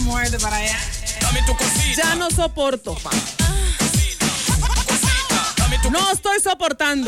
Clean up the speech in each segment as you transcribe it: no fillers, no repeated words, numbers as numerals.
muerde para allá. Ya no soporto. No estoy soportando.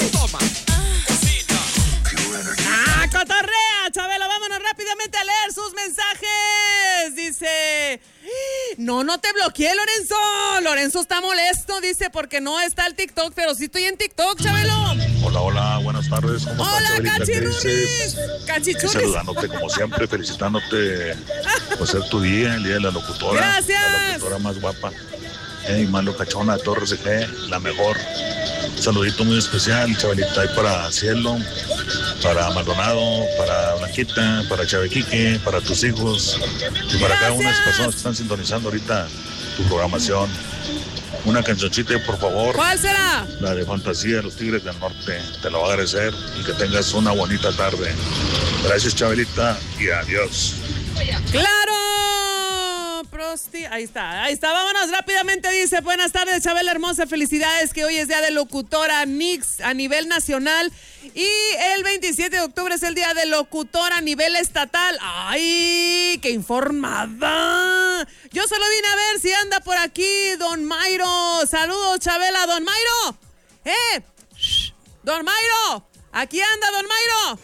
Cotorrea, Chabela, vámonos rápidamente a leer sus mensajes. Dice, no te bloqueé, Lorenzo. Lorenzo está molesto, dice, porque no está el TikTok, pero sí estoy en TikTok, Chabelo. Hola, buenas tardes. ¿Cómo Hola, estás, Cachiruris. Cachichuris. Saludándote como siempre, felicitándote por ser tu día, el día de la locutora. Gracias. La locutora más guapa. Más locachona de Torres de G, la mejor. Un saludito muy especial, Chabelita, ahí para Cielo, para Maldonado, para Blanquita, para Chavequique, para tus hijos y para cada una de las personas que están sintonizando ahorita tu programación. Una cancioncita, por favor. ¿Cuál será? La de Fantasía de los Tigres del Norte. Te lo voy a agradecer y que tengas una bonita tarde. Gracias, Chabelita, y adiós. ¡Claro! Prosti, ahí está, vámonos rápidamente, dice, buenas tardes, Chabela hermosa, felicidades, que hoy es día de locutora Nix a nivel nacional y el 27 de octubre es el día de locutora a nivel estatal. ¡Ay, qué informada! Yo solo vine a ver si anda por aquí Don Mayro. Saludos, Chabela. Don Mayro, Don Mayro, aquí anda Don Mayro.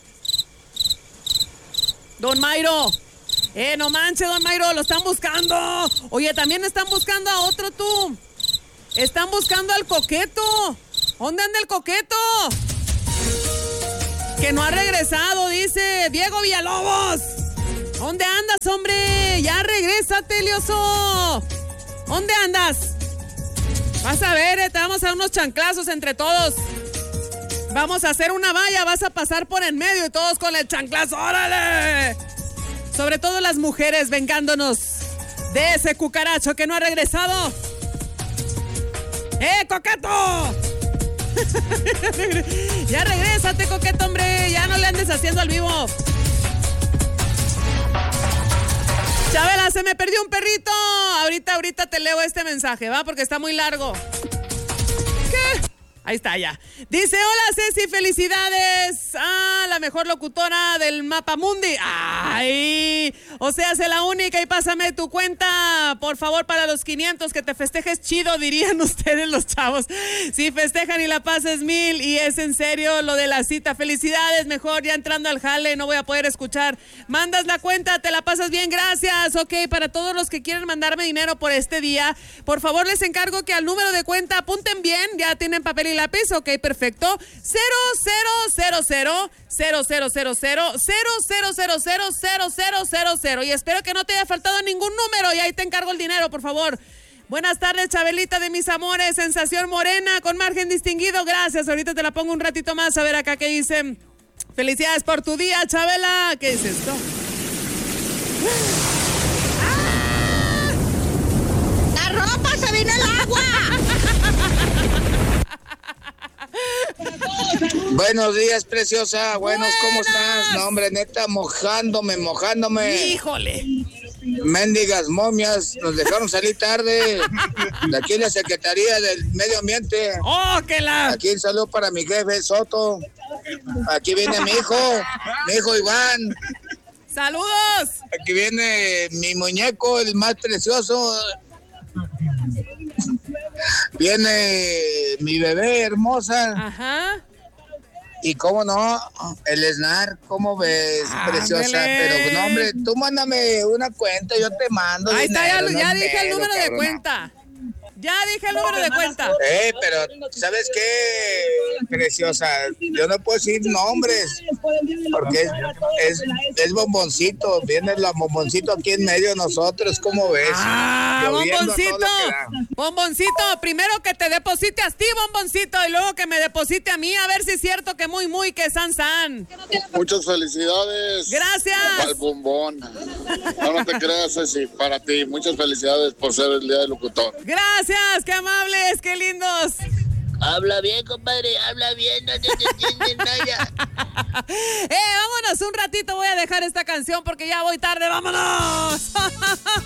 Don Mayro. No manches, Don Mayro, lo están buscando. Oye, también están buscando a otro tú. Están buscando al Coqueto. ¿Dónde anda el Coqueto? Que no ha regresado, dice Diego Villalobos. ¿Dónde andas, hombre? Ya regrésate, Lioso. ¿Dónde andas? Vas a ver, te vamos a dar unos chanclazos entre todos. Vamos a hacer una valla, vas a pasar por en medio y todos con el chanclazo. ¡Órale! Sobre todo las mujeres vengándonos de ese cucaracho que no ha regresado. ¡Coqueto! Ya regrésate, Coqueto, hombre. Ya no le andes haciendo al vivo. Chabela, se me perdió un perrito. Ahorita te leo este mensaje, ¿va? Porque está muy largo. ¿Qué? Ahí está, ya. Dice, hola Ceci, felicidades. La mejor locutora del Mapamundi. Ay, o sea, sé la única y pásame tu cuenta, por favor, para los 500, que te festejes chido, dirían ustedes los chavos. Si festejan y la pases 1000 y es en serio lo de la cita. Felicidades, mejor ya entrando al jale, no voy a poder escuchar. Mandas la cuenta, te la pasas bien, gracias. Ok, para todos los que quieren mandarme dinero por este día, por favor les encargo que al número de cuenta apunten bien, ya tienen papel y lápiz, ok, perfecto. 00000000000000 y espero que no te haya faltado ningún número y ahí te encargo el dinero, por favor. Buenas tardes, Chabelita de mis amores, sensación morena con margen distinguido, gracias. Ahorita te la pongo un ratito más, a ver acá qué dicen. Felicidades por tu día, Chabela. ¿Qué es esto? ¡La ropa se vino el agua! Buenos días, preciosa. Buenos, ¿cómo estás? No, hombre, neta, mojándome. Híjole. Mendigas momias, nos dejaron salir tarde. De aquí en la Secretaría del Medio Ambiente. ¡Oh, que la! Aquí un saludo para mi jefe, Soto. Aquí viene mi hijo Iván. ¡Saludos! Aquí viene mi muñeco, el más precioso. Viene mi bebé hermosa. Ajá. Y cómo no, el Snar, ¿cómo ves, preciosa? Pero no, hombre, tú mándame una cuenta, yo te mando. Ahí dinero, está, ya no dije el número de cabrón. cuenta. Ya dije el número de cuenta. Pero, ¿sabes qué, preciosa? Yo no puedo decir nombres, porque es bomboncito, viene la bomboncito aquí en medio de nosotros, ¿cómo ves? Bomboncito, primero que te deposite a ti, bomboncito, y luego que me deposite a mí, a ver si es cierto que muy, que san. Muchas felicidades. Gracias. Al bombón. No te creas, Ceci, para ti, muchas felicidades por ser el día del locutor. Gracias, qué amables, qué lindos. Habla bien, compadre, habla bien, no te entienden nada. Vámonos un ratito, voy a dejar esta canción porque ya voy tarde, vámonos.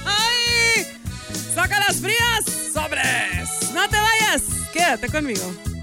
¡Saca las frías! ¡Sobres! No te vayas, quédate conmigo.